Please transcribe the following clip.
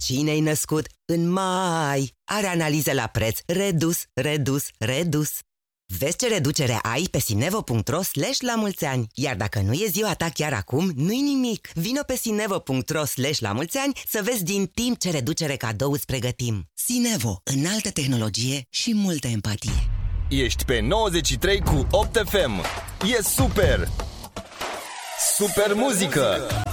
Cine-i născut în mai are analize la preț redus, redus, redus. Vezi ce reducere ai pe sinevo.ro/la-mulți-ani. Iar dacă nu e ziua ta chiar acum, nu-i nimic. Vino pe sinevo.ro/la-mulți-ani să vezi din timp ce reducere cadou îți pregătim. Sinevo, înaltă tehnologie și multă empatie. Ești pe 93 cu 8 FM. E super! Super muzică!